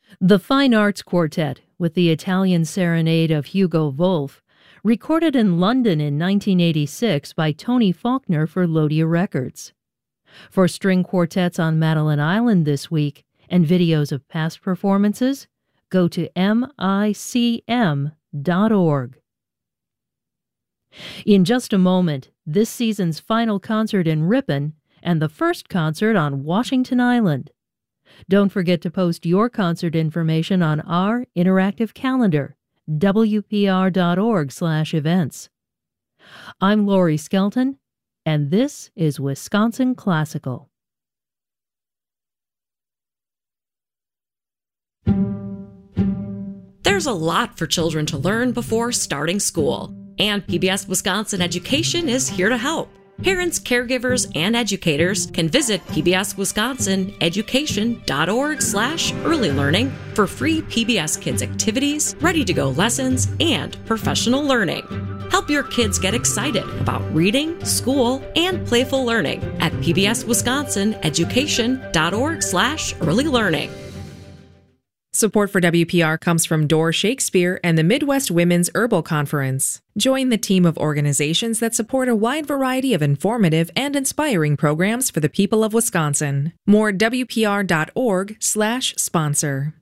The Fine Arts Quartet, with the Italian Serenade of Hugo Wolf, recorded in London in 1986 by Tony Faulkner for Lodia Records. For string quartets on Madeline Island this week and videos of past performances, go to micm.org. In just a moment, this season's final concert in Ripon and the first concert on Washington Island. Don't forget to post your concert information on our interactive calendar, wpr.org/events. I'm Lori Skelton, and this is Wisconsin Classical. There's a lot for children to learn before starting school, and PBS Wisconsin Education is here to help. Parents, caregivers, and educators can visit pbswisconsineducation.org/early learning for free PBS Kids activities, ready-to-go lessons, and professional learning. Help your kids get excited about reading, school, and playful learning at pbswisconsineducation.org/early learning. Support for WPR comes from Door Shakespeare and the Midwest Women's Herbal Conference. Join the team of organizations that support a wide variety of informative and inspiring programs for the people of Wisconsin. More at wpr.org/sponsor.